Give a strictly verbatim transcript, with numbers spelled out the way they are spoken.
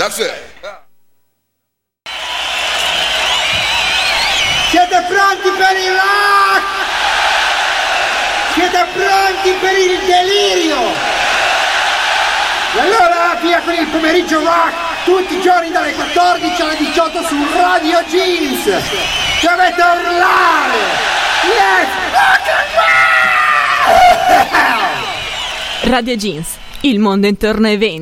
That's it. Siete pronti per il rock? Siete pronti per il delirio? E allora via con il pomeriggio rock, tutti i giorni dalle quattordici alle diciotto su Radio Jeans. Dovete urlare! Yes! Rock and roll! Radio Jeans, il mondo intorno ai venti.